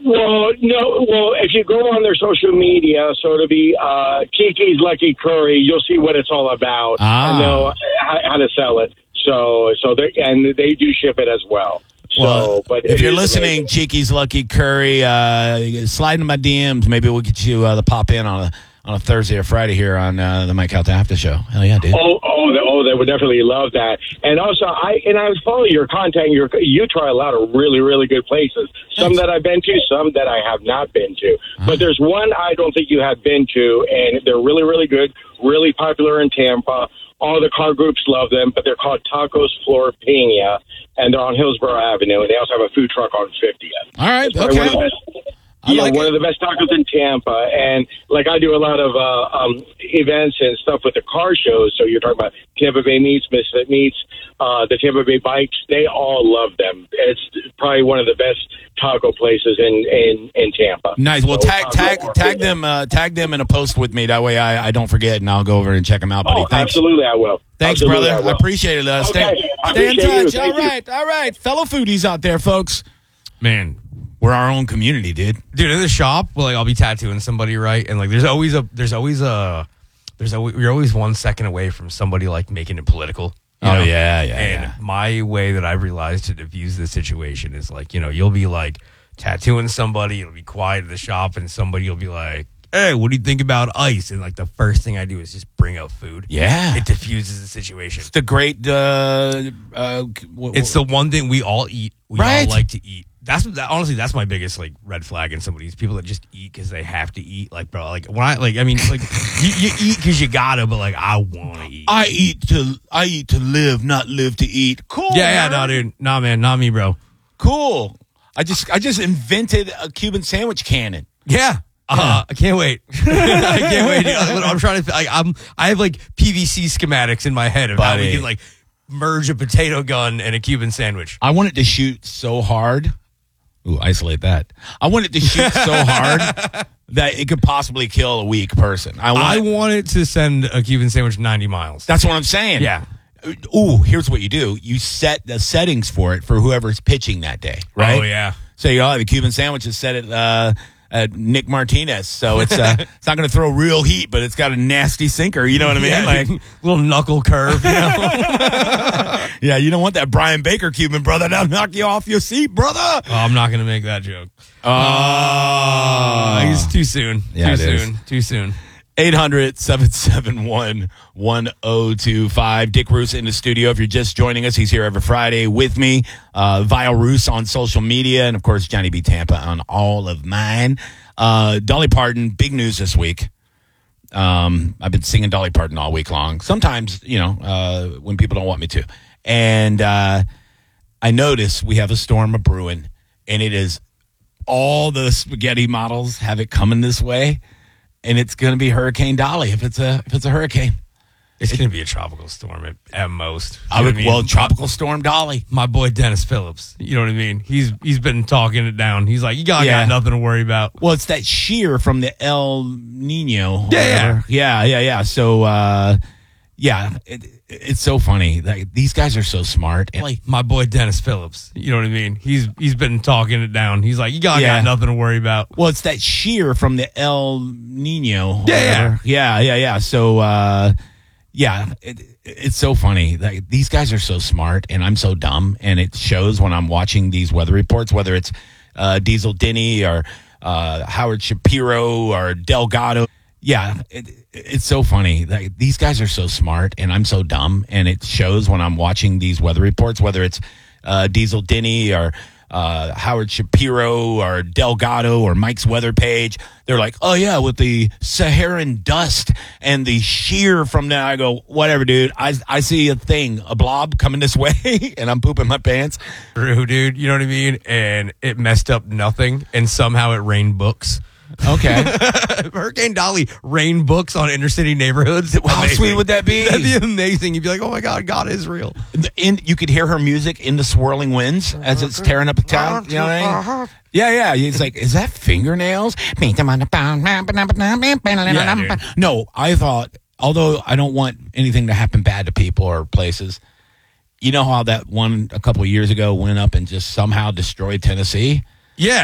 Well, no. Well, if you go on their social media, so it'll be Kiki's Lucky Curry. You'll see what it's all about, and they'll how to sell it. So they do ship it as well. Well, but if you're listening, Cheeky's Lucky Curry, slide into my DMs. Maybe we'll get you to pop in on a Thursday or Friday here on the Mike Calta After Show. Hell yeah, dude. They would definitely love that. And also, I follow your content. You try a lot of really, really good places. Some that I've been to, some that I have not been to. But there's one I don't think you have been to, and they're really, really good, really popular in Tampa. All the car groups love them, but they're called Tacos Flor Pena, and they're on Hillsborough Avenue, and they also have a food truck on 50th. All right, okay. One of the best tacos in Tampa. And, I do a lot of events and stuff with the car shows. So you're talking about Tampa Bay Meats, Misfit Meats, the Tampa Bay Bikes. They all love them. It's probably one of the best taco places in Tampa. Nice. Well, tag them in a post with me. That way I don't forget, and I'll go over and check them out, buddy. Thanks. Absolutely, I will. Thanks, brother. I appreciate it. Okay. Stay in touch. All right. Fellow foodies out there, folks. Man. We're our own community, dude. Dude, in the shop, I'll be tattooing somebody, right? And you're always 1 second away from somebody making it political. Oh, yeah. And my way that I've realized to diffuse the situation is you'll be tattooing somebody, it'll be quiet in the shop, and somebody will be like, hey, what do you think about ice? And the first thing I do is just bring out food. Yeah. It diffuses the situation. It's the great, it's the one thing we all eat. We all like to eat. Honestly, that's my biggest red flag in some of these people that just eat because they have to eat. You eat because you gotta, but I want to eat. I eat to live, not live to eat. Cool. Yeah, no, dude, nah, man, not me, bro. Cool. I just invented a Cuban sandwich cannon. Yeah. I can't wait. I can't wait. I'm trying to. I have PVC schematics in my head of how we can merge a potato gun and a Cuban sandwich. I want it to shoot so hard. Ooh, isolate that. I want it to shoot so hard that it could possibly kill a weak person. I want it to send a Cuban sandwich 90 miles. That's what I'm saying. Yeah. Ooh, here's what you do. You set the settings for it for whoever's pitching that day, right? Oh, yeah. So you have a Cuban sandwich is set at Nick Martinez. So it's it's not going to throw real heat, but it's got a nasty sinker. You know what I mean? Yeah, little knuckle curve. Yeah, you don't want that Brian Baker Cuban, brother. That'll knock you off your seat, brother. Oh, I'm not going to make that joke. He's too soon. Yeah, Too soon. 800-771-1025. Dick Roos in the studio. If you're just joining us, he's here every Friday with me. Vile Roos on social media. And, of course, Johnny B. Tampa on all of mine. Dolly Parton, big news this week. I've been singing Dolly Parton all week long. Sometimes, when people don't want me to. And I notice we have a storm of brewing, and it is all the spaghetti models have it coming this way. And it's going to be Hurricane Dolly if it's a hurricane. It's going to be a tropical storm at most. Tropical storm Dolly. My boy Dennis Phillips, you know what I mean? He's been talking it down. He's like, you got nothing to worry about. Well, it's that shear from the El Nino. Yeah. So, it's so funny. These guys are so smart. And my boy Dennis Phillips, you know what I mean? He's been talking it down. He's like, you got nothing to worry about. Well, it's that shear from the El Nino. Yeah. So, it's so funny. These guys are so smart, and I'm so dumb. And it shows when I'm watching these weather reports, whether it's Diesel Denny or Howard Shapiro or Delgado. Yeah, it's so funny. These guys are so smart, and I'm so dumb. And it shows when I'm watching these weather reports, whether it's Diesel Denny or Howard Shapiro or Delgado or Mike's weather page. They're like, oh, yeah, with the Saharan dust and the shear from that. I go, whatever, dude. I see a blob coming this way, and I'm pooping my pants. True, dude. You know what I mean? And it messed up nothing, and somehow it rained books. Okay. Hurricane Dolly rain books on inner city neighborhoods. How sweet would that be? That'd be amazing. You'd be like, oh my God is real. You could hear her music in the swirling winds as it's tearing up the town. You know what I mean? Yeah. It's like, is that fingernails? Yeah, no, I thought, although I don't want anything to happen bad to people or places, you know how that one a couple of years ago went up and just somehow destroyed Tennessee? Yeah.